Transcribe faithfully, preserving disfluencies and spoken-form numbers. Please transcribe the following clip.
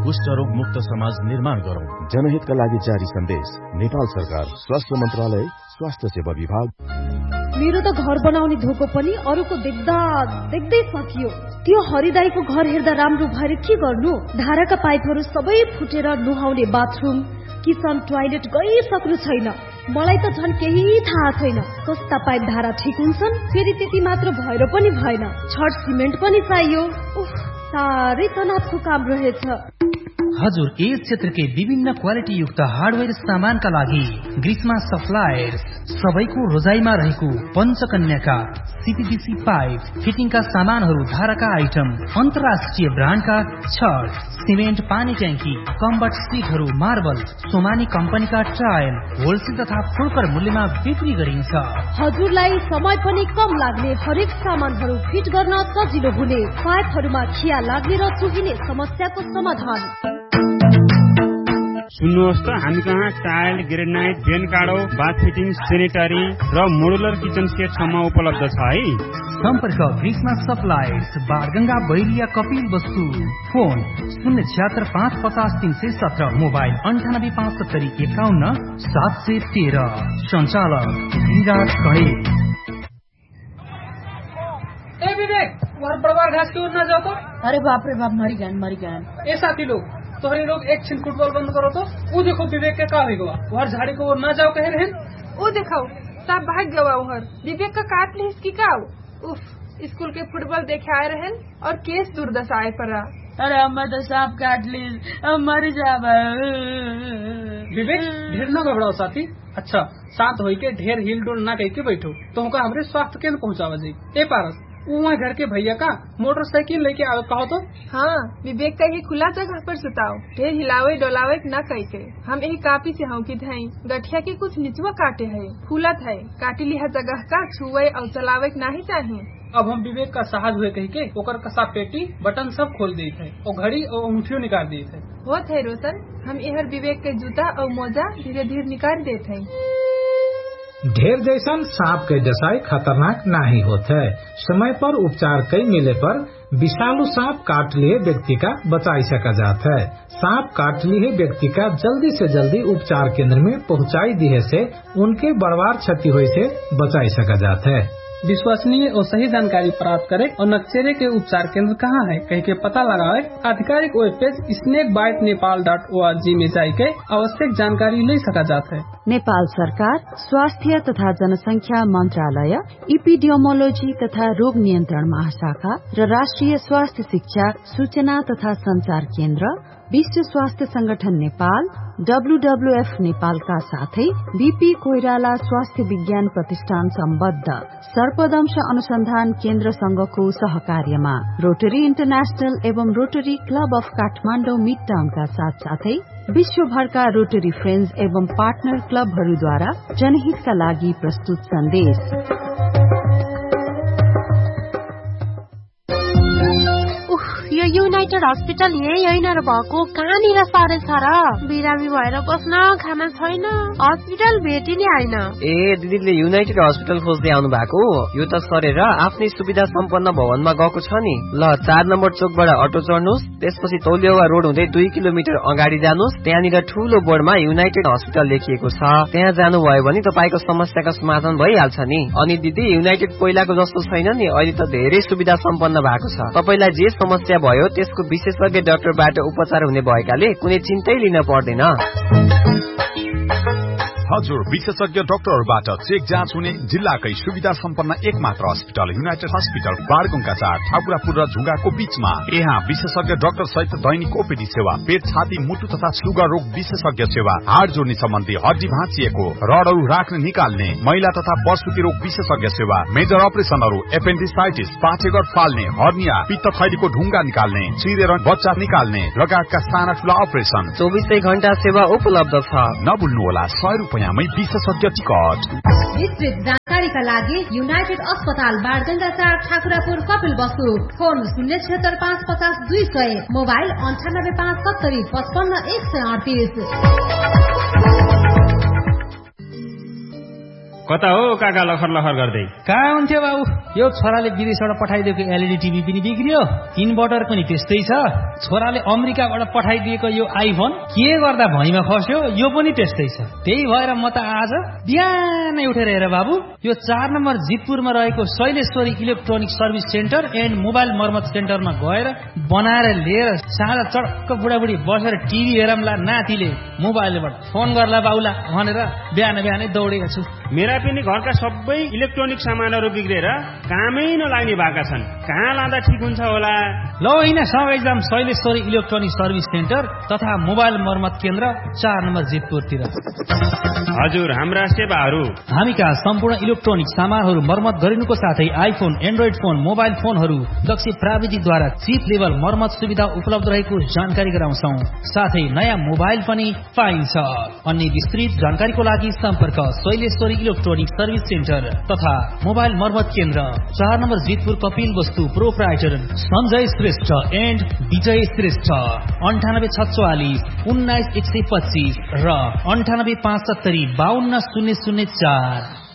कुष्ठ रोग मुक्त समाज निर्माण गरौं। जनहितका लागि जारी सन्देश नेपाल सरकार स्वास्थ्य मन्त्रालय स्वास्थ्य सेवा विभाग। मेरो त घर बनाउने धोको पनि अरूको देख्दा देख्दै सकियो। त्यो हरिदाईको घर हेर्दा राम्रो भएर के गर्नु? धाराका पाइपहरू सबै फुटेर नुहाउने बाथरुम किचन टोयलेट गइसक्नु छैन। मलाई त झन् केही थाहा छैन। कस्ता पाइप धारा ठिक हुन्छन्? फेरि त्यति मात्र भएर पनि भएन, छड सिमेन्ट पनि चाहियो। उफ, साह्रै तनावको काम रहेछ। हजुर यस क्षेत्रकै विभिन्न क्वालिटी युक्त हार्डवेयर सामानका लागि ग्रिस्मा सप्लायर्स सबैको रोजाइमा रहेको पञ्चकन्याका सीपीवीसी पाइप फिटिङका सामानहरू, धाराका आइटम, अन्तर्राष्ट्रिय ब्रान्डका छड सिमेन्ट, पानी ट्याङ्की, कम्बट सिटहरू, मार्बल, सोमानी कम्पनीका टायल होलसेल तथा फुलकर मूल्यमा बिक्री गरिन्छ। हजुरलाई समय पनि कम लाग्ने, हरेक सामानहरू फिट गर्न सजिलो हुने, पाइपहरूमा खिया लाग्ने र चुहिने समस्याको समाधान। सुन्नुहोस् त, हामी कहाँ टाइल, ग्रेनाइट, भेन काडो, बाथ फिटिङ, सेनेटरी र मोडुलर किचन सेट सम्म उपलब्ध छ है। सम्पर्क ग्रिस्मा सप्लायर्स, बारगंगा, बैरिया, कपिल वस्तु। फोन शून्य छिहत्तर पाँच पचास तीन सय सत्र, मोबाइल अन्ठानब्बे पाँच सत्तरी एकाउन्न सात सय तेह्र। सञ्चालक विराट गणेश। ए विवेक, घर परिवार घास की ओर ना जाओ तो। अरे बाप रे बाप, मरी गए मरी गए। ए साथी लोग, तोहरे लोग एक छिन फुटबॉल बंद करो तो। वो देखो विवेक के का होगा, घर झाड़ी को ओर ना जाओ कहे रहन। वो देखो सब भाग गवा उहर, विवेक का काट ली इसकी का। उफ, स्कूल के फुटबॉल देखे आए रहन और केस दुर्दशा आए पड़ा। अरे अम्मा तो सांप काट ली, मर जा। विवेक ढेर ना घबराओ साथी। अच्छा शांत होई के ढेर हिल डुल ना कह के बैठो, तुमका हमरे स्वास्थ्य केंद्र पहुँचावा जी। ए पारस, वहाँ घर के भैया का मोटरसाइकिल लेके आओ कहो तो। हाँ, विवेक का ही खुला जगह पर सुताओ, ढेर हिलावे डोलावे न कह के। हम यही कापी से हम की धाई गठिया के कुछ निचवा काटे है, फूलत है, काटी लिहा जगह का छुए और चलावे नहीं चाहिए। अब हम विवेक का साहस हुए कही के ओकर कसा पेटी बटन सब खोल दी थे और घड़ी और अंगूठियों निकाल दी थे। होत है रोशन, हम यहर विवेक के जूता और मोजा धीरे धीरे निकाल देते हैं। ढेर जैसन सांप के जसाई खतरनाक नहीं होते है। समय पर उपचार कई मिले पर विषालु सांप काट लिए व्यक्ति का बचाई सका जाता है। सांप काट लिए व्यक्ति का जल्दी से जल्दी उपचार केंद्र में पहुंचाई दिए से उनके बड़वार क्षति हुई से बचाई सका जाता है। विश्वसनीय और सही जानकारी प्राप्त करें और नक्शेरे के उपचार केंद्र कहाँ है कह के पता लगाए। आधिकारिक web page snake bite Nepal dot O R G में जाके आवश्यक जानकारी ले सका जाता है। नेपाल सरकार स्वास्थ्य तथा जनसंख्या मंत्रालय, इपिडियोमोलोजी तथा रोग नियन्त्रण महाशाखा र राष्ट्रिय स्वास्थ्य शिक्षा सूचना तथा संचार केन्द्र, विश्व स्वास्थ्य संगठन नेपाल, डब्ल्यूडब्ल्यूएफ नेपालका साथै बीपी कोइराला स्वास्थ्य विज्ञान प्रतिष्ठान सम्बद्ध सर्पदंश अनुसन्धान केन्द्र संघको सहकार्यमा रोटरी इन्टरनेशनल एवं rotary club of Kathmandu mid टाउनका साथ साथै विश्वभरका रोटरी फ्रेन्ड्स एवं पार्टनर क्लबहरूद्वारा जनहितका लागि प्रस्तुत सन्देश। यो युनाइटेड हस्पिटल यही होइन र भएको, कहाँनिर साह्रै छ र? बिरामी भएर बस्न खाना छैन, हस्पिटल भेटिने होइन। ए दिदीले युनाइटेड हस्पिटल खोज्दै आउनु भएको? यो त सरेर आफ्नै सुविधा सम्पन्न भवनमा गएको छ नि। ल चार नम्बर चोकबाट अटो चढ्नुहोस्, त्यसपछि तौलिया रोड हुँदै दुई किलोमिटर अगाडि जानुहोस्, त्यहाँनिर ठूलो बोर्डमा युनाइटेड हस्पिटल लेखिएको छ। त्यहाँ जानुभयो भने तपाईँको समस्याका समाधान भइहाल्छ नि। अनि दिदी युनाइटेड पहिलाको जस्तो छैन नि, अहिले त धेरै सुविधा सम्पन्न भएको छ। तपाईँलाई जे समस्या भयो त्यसको विशेषज्ञ डाक्टरबाट उपचार हुने भएकाले कुनै चिन्तै लिन पर्दैन। हजुर विशेषज्ञ डाक्टरबाट चेक जाँच हुने जिल्लाकै सुविधा सम्पन्न एकमात्र अस्पताल युनाइटेड हस्पिटल बारगुङका चार ठाकुरापुर र झुगाको बीचमा। यहाँ विशेषज्ञ डाक्टर सहित दैनिक ओपीडी सेवा, पेट छाती मुटु तथा सुगर रोग विशेषज्ञ सेवा, हाड जोड्ने सम्बन्धी हड्डी भाँचिएको रडहरू राख्ने निकाल्ने, महिला तथा प्रसुति रोग विशेषज्ञ सेवा, मेजर अपरेसनहरू, एपेन्डिसाइटिस, पाचेघर फाल्ने, हर्निया, पित्त थैलीको ढुङ्गा निकाल्ने, चिरेर बच्चा निकाल्ने लगायतका साना ठूला अपरेसन चौबिसै घण्टा सेवा उपलब्ध छ। नभुल्नुहोला सय रुपियाँमै विशेषज्ञ टिकट। विस्तृत जानकारीका लागि युनाइटेड अस्पताल बारगंगा चार ठाकुरापुर कपिल वस्तु। फोन शून्य छिहत्तर पाँच पचास दुई सय, मोबाइल अन्ठानब्बे पाँच सत्तरी पचपन्न एक सय अडतिस। कता हो काका लखर लखर गर्दै? कहाँ हुन्थ्यो बाबु, यो छोराले विदेशबाट पठाइदिएको एलइडी टिभी पनि बिग्रियो, इन्भर्टर पनि त्यस्तै छ, छोराले अमेरिकाबाट पठाइदिएको यो आइफोन के गर्दा भैँमा खस्यो यो पनि त्यस्तै छ। त्यही भएर म त आज बिहानै उठेर हेर बाबु, यो चार नम्बर जितपुरमा रहेको Shaileshwari electronic service centre and mobile मर्मत सेन्टरमा गएर बनाएर लिएर साँझ चडक्क बुढाबुढी बसेर टिभी हेरमला, नातिले मोबाइलबाट फोन गर्ला बाउला भनेर बिहान बिहानै दौडेको छु। मेरा पनि घरका सबै इलेक्ट्रोनिक सामानहरू बिग्रेर कामै नलाग्ने भएका छन्, कहाँ लाँदा ठिक हुन्छ होला? ल होइन, सँगै जाम शैलेश्वरी इलेक्ट्रोनिक सर्भिस सेन्टर तथा मोबाइल मर्मत केन्द्र चार नम्बर जितपुरतिर। हजुर, हाम्रा सेवाहरू हामी कहाँ सम्पूर्ण इलेक्ट्रोनिक सामानहरू मर्मत गरिनुको साथै आइफोन, एन्ड्रोइड फोन, मोबाइल फोनहरू दक्ष प्राविधिकद्वारा चिप लेभल मर्मत सुविधा उपलब्ध रहेको जानकारी गराउँछौ। साथै नयाँ मोबाइल पनि पाइन्छ। अन्य विस्तृत जानकारीको लागि सम्पर्क शैलेश्वरी इलेक्ट्रोनिक सर्भिस सेन्टर तथा मोबाइल मर्मत केन्द्र चार नम्बर जितपुर कपिल वस्तु प्रोप्राइटर सञ्जय श्रेष्ठ एन्ड विजय श्रेष्ठ अन्ठानब्बे छत्वालिस उन्नाइस एक सय पच्चिस र अन्ठानब्बे पाँच सत्तरी बाहन्न शून्य शून्य चार।